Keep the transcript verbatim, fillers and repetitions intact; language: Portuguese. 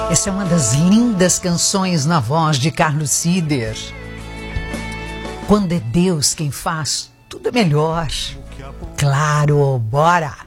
Essa é uma das lindas canções na voz de Carlos Sider. Quando é Deus quem faz, tudo é melhor. Claro, bora!